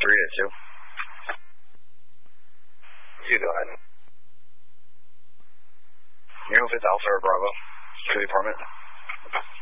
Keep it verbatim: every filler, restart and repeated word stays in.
three to two. You go ahead. You know if it's Alpha or Bravo to the apartment?